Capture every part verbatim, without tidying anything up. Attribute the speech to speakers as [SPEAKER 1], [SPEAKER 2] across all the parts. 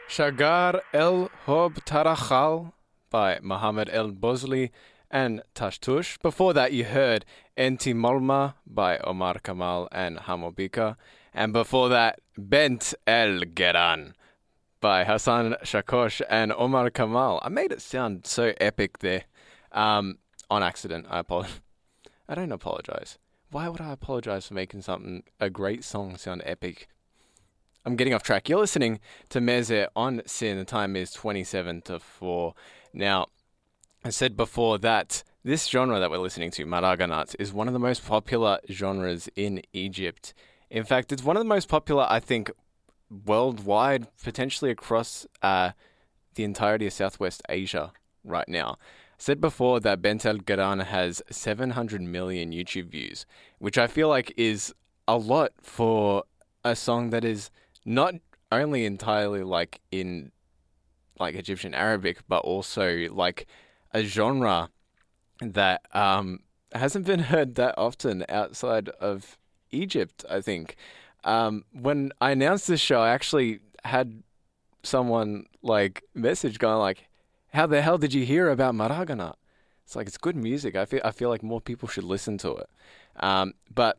[SPEAKER 1] Shagar El Hob Tarachal by Mohammed El Bosli and Tashtush. Before that, you heard Enti Molma by Omar Kamal and Hamobika. And before that, Bent El Geran by Hassan Shakosh and Omar Kamal. I made it sound so epic there. Um, on accident, I apologize. I don't apologize. Why would I apologize for making something, a great song, sound epic? I'm getting off track. You're listening to Meze on Sin. The time is twenty-seven to four. Now, I said before that this genre that we're listening to, Maraganat, is one of the most popular genres in Egypt. In fact, it's one of the most popular, I think, worldwide, potentially across uh, the entirety of Southwest Asia right now. I said before that Bent El Geran has seven hundred million YouTube views, which I feel like is a lot for a song that is not only entirely like in like Egyptian Arabic, but also like a genre that um, hasn't been heard that often outside of Egypt, I think. Um, when I announced this show, I actually had someone like message going like, how the hell did you hear about Maraganat? It's like, it's good music. I feel I feel like more people should listen to it. Um, but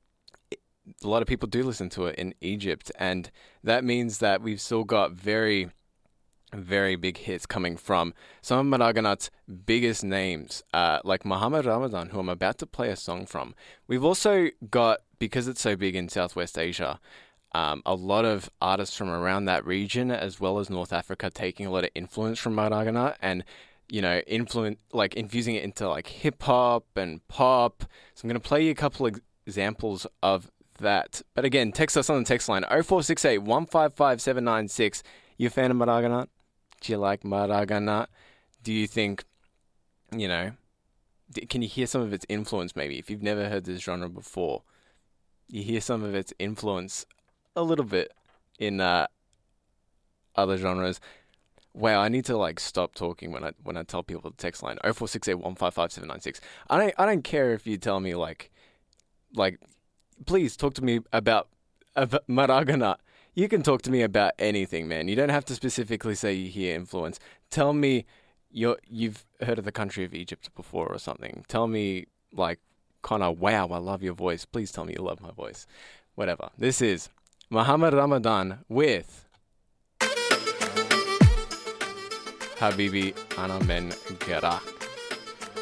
[SPEAKER 1] a lot of people do listen to it in Egypt, and that means that we've still got very, very big hits coming from some of Maraganat's biggest names, uh, like Muhammad Ramadan, who I'm about to play a song from. We've also got, because it's so big in Southwest Asia, um, a lot of artists from around that region, as well as North Africa, taking a lot of influence from Maraganat and, you know, influence, like infusing it into like hip hop and pop. So I'm going to play you a couple of examples of that. But again, text us on the text line oh four six eight, one five five, seven nine six. You a fan of Maraganat? Do you like Maraganat? Do you think, you know, d- can you hear some of its influence maybe? If you've never heard this genre before, you hear some of its influence a little bit in uh, other genres. Wow, I need to like stop talking when I when I tell people the text line oh four six eight, one five five, seven nine six. I don't I don't care if you tell me like like please talk to me about, about Maraganat. You can talk to me about anything, man. You don't have to specifically say you hear influence. Tell me you're, you've heard of the country of Egypt before or something. Tell me, like, kind of, wow, I love your voice. Please tell me you love my voice. Whatever. This is Muhammad Ramadan with Habibi Ana Men Gerak.